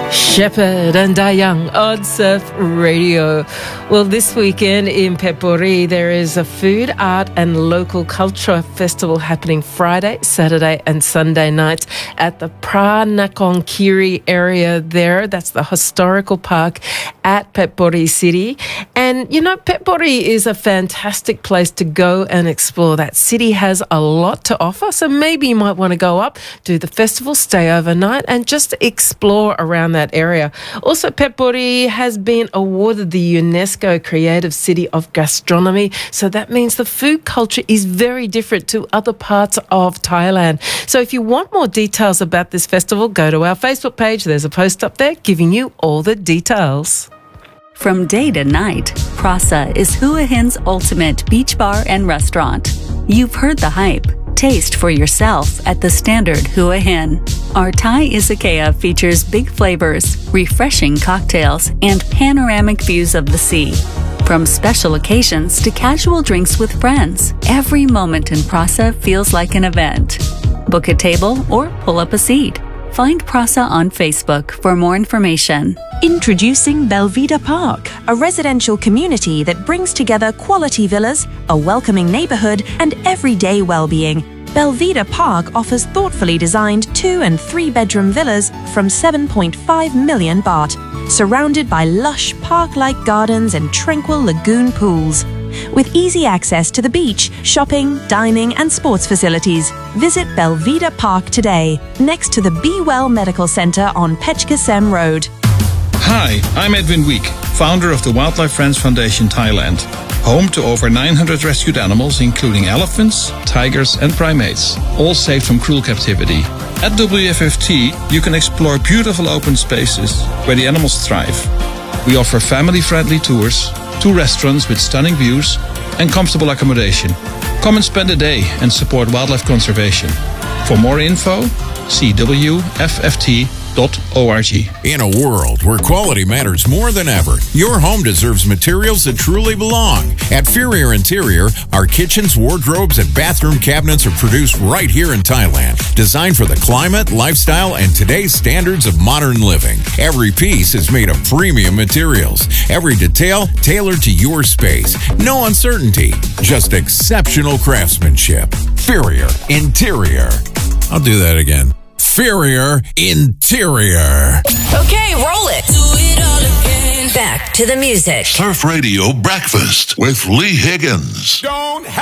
Shepherd and Dayang on Surf Radio. Well, this weekend in Phetchaburi, there is a food, art and local culture festival happening Friday, Saturday and Sunday nights at the Phra Nakhon Kiri area there. That's the historical park at Phetchaburi City. And, you know, Phetchaburi is a fantastic place to go and explore. That city has a lot to offer, so maybe you might want to go up, do the festival, stay overnight and just explore around that area. Also, Phetchaburi has been awarded the UNESCO Creative City of Gastronomy, so that means the food culture is very different to other parts of Thailand. So if you want more details about this festival, go to our Facebook page. There's a post up there giving you all the details. From day to night, Prasa is Hua Hin's ultimate beach bar and restaurant. You've heard the hype. Taste for yourself at the standard Hua Hin. Our Thai izakaya features big flavors, refreshing cocktails, and panoramic views of the sea. From special occasions to casual drinks with friends, every moment in Prasa feels like an event. Book a table or pull up a seat. Find Prasa on Facebook for more information. Introducing Belvedere Park, a residential community that brings together quality villas, a welcoming neighborhood, and everyday well-being. Belvedere Park offers thoughtfully designed 2- and 3-bedroom villas from 7.5 million baht, surrounded by lush park-like gardens and tranquil lagoon pools. With easy access to the beach, shopping, dining and sports facilities, visit Belvedere Park today, next to the Be Well Medical Center on Pechkasem Road. Hi, I'm Edwin Week, founder of the Wildlife Friends Foundation Thailand, home to over 900 rescued animals including elephants, tigers and primates, all saved from cruel captivity. At WFFT, you can explore beautiful open spaces where the animals thrive. We offer family-friendly tours, 2 restaurants with stunning views and comfortable accommodation. Come and spend a day and support wildlife conservation. For more info, see WFFT.org. In a world where quality matters more than ever, your home deserves materials that truly belong. At Furrier Interior, our kitchens, wardrobes, and bathroom cabinets are produced right here in Thailand. Designed for the climate, lifestyle, and today's standards of modern living. Every piece is made of premium materials. Every detail tailored to your space. No uncertainty, just exceptional craftsmanship. Furrier Interior. I'll do that again. Furrier Interior. Okay, roll it. Do it all again. Back to the music. Surf Radio Breakfast with Lee Higgins. Don't